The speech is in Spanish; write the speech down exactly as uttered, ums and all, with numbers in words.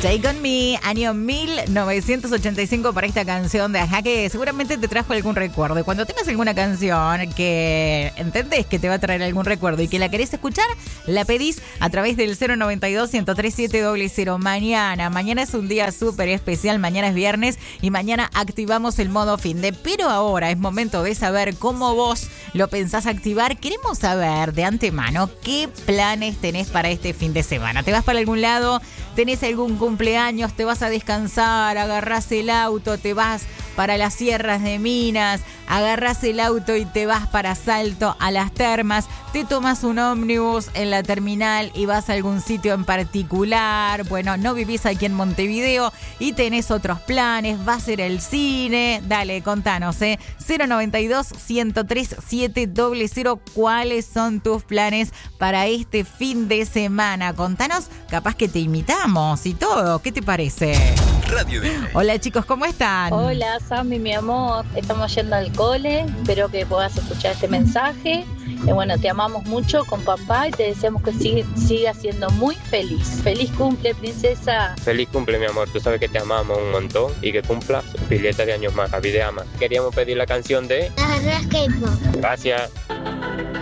Take On Me, año mil novecientos ochenta y cinco para esta canción de Ajá, que seguramente te trajo algún recuerdo. Y cuando tengas alguna canción que entendés que te va a traer algún recuerdo y que la querés escuchar, la pedís a través del cero noventa y dos, uno tres siete, cero cero. Mañana, mañana es un día súper especial, mañana es viernes y mañana activamos el modo fin de. Pero ahora es momento de saber cómo vos lo pensás activar. Queremos saber de antemano qué planes tenés para este fin de semana. ¿Te vas para algún lado? ¿Tenés algún cumpleaños? ¿Te vas a descansar? ¿Agarrás el auto? ¿Te vas para las sierras de Minas? ¿Agarrás el auto y te vas para Salto a las termas? ¿Te tomas un ómnibus en la terminal y vas a algún sitio en particular? Bueno, no vivís aquí en Montevideo y tenés otros planes. ¿Vas a ir al cine? Dale, contanos, ¿eh? cero noventa y dos, uno tres siete, cero cero. ¿Cuáles son tus planes para este fin de semana? Contanos, capaz que te imitamos y todo. ¿Qué te parece? Radio D J. Hola chicos, ¿cómo están? Hola Sammy, mi amor, estamos yendo al cole, espero que puedas escuchar este mensaje. Y bueno, te amamos mucho con papá y te deseamos que siga, siga siendo muy feliz. Feliz cumple, princesa. Feliz cumple, mi amor, tú sabes que te amamos un montón y que cumplas pileta de años más. A vida ama. Queríamos pedir la canción de... Las K-pop. Gracias.